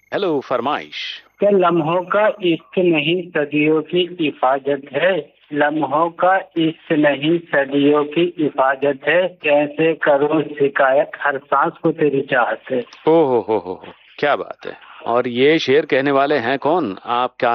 Hello, फरमाइश। क्या लम्हों का इश्क नहीं सदियों की हिफाजत है। लम्हों का इश्क नहीं सदियों की हिफाजत है। कैसे करूं शिकायत हर सांस को तेरी चाहत है। ओ हो, क्या बात है। और ये शेर कहने वाले हैं कौन? आप क्या